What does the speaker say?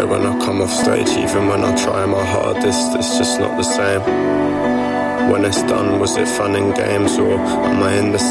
way when I come off stage. Even when I try my hardest, it's just not the same. When it's done, was it fun and games, or am I in the